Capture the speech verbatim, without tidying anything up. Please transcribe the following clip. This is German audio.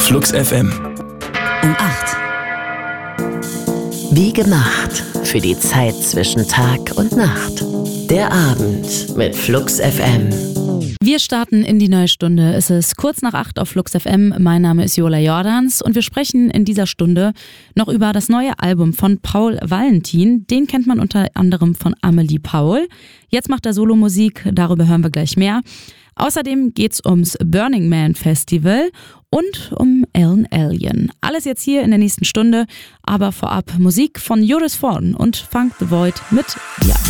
Flux F M. Um acht. Wie gemacht für die Zeit zwischen Tag und Nacht. Der Abend mit Flux F M. Wir starten in die neue Stunde. Es ist kurz nach acht auf Flux F M. Mein Name ist Jola Jordans und wir sprechen in dieser Stunde noch über das neue Album von Paul Valentin. Den kennt man unter anderem von Amelie Paul. Jetzt macht er Solomusik, darüber hören wir gleich mehr. Außerdem geht's ums Burning Man Festival und um Ellen Allien. Alles jetzt hier in der nächsten Stunde, aber vorab Musik von Joris Voorn und Funk the Void mit Ja.